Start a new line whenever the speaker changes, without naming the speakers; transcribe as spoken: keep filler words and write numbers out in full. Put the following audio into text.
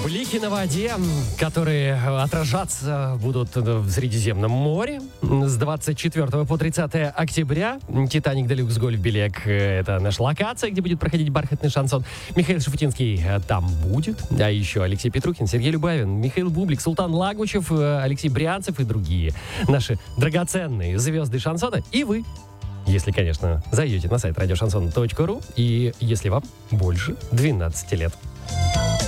Блики на воде, которые отражаться будут в Средиземном море с двадцать четвёртого по тридцатое октября. «Титаник Делюкс Гольф Белек» — это наша локация, где будет проходить бархатный шансон. Михаил Шафутинский там будет, а еще Алексей Петрухин, Сергей Любавин, Михаил Бублик, Султан Лагучев, Алексей Брянцев и другие наши драгоценные звезды шансона. И вы, если, конечно, зайдете на сайт радио шансон точка ру и если вам больше двенадцати лет.